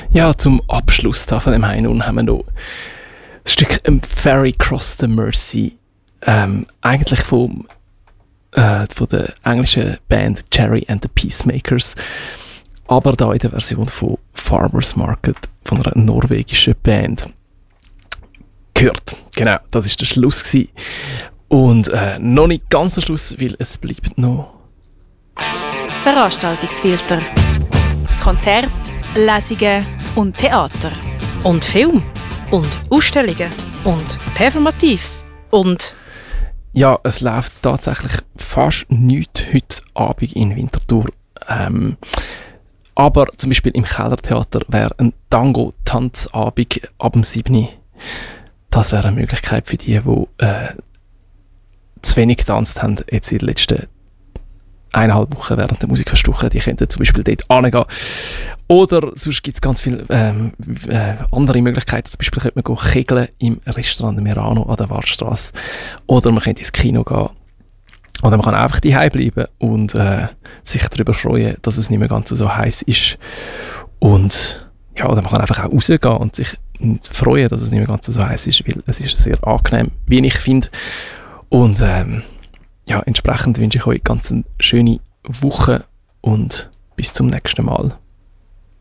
Ja, zum Abschluss da von dem Heinun haben wir noch das Stück Ferry Cross the Mersey, eigentlich von der englischen Band Cherry and the Peacemakers, aber da in der Version von Farmers Market von einer norwegischen Band gehört. Genau, das ist der Schluss gewesen. Und noch nicht ganz der Schluss, weil es bleibt noch Veranstaltungsfilter. Konzerte, Lesungen und Theater. Und Film. Und Ausstellungen. Und Performatives. Und... Ja, es läuft tatsächlich fast nichts heute Abend in Winterthur. Aber zum Beispiel im Kellertheater wäre ein Tango-Tanzabend ab dem 7. Das wäre eine Möglichkeit für die zu wenig getanzt haben jetzt in den letzten 1,5 Wochen während der Musikfestwoche. Die könnten zum Beispiel dort hingehen. Oder sonst gibt es ganz viele andere Möglichkeiten. Zum Beispiel könnte man kegeln im Restaurant Merano an der Wartstrasse. Oder man könnte ins Kino gehen. Oder man kann einfach daheim bleiben und sich darüber freuen, dass es nicht mehr ganz so heiß ist. Und ja, oder man kann einfach auch rausgehen und sich freuen, dass es nicht mehr ganz so heiß ist, weil es ist sehr angenehm, wie ich finde. Und ja, entsprechend wünsche ich euch ganz eine schöne Woche und bis zum nächsten Mal.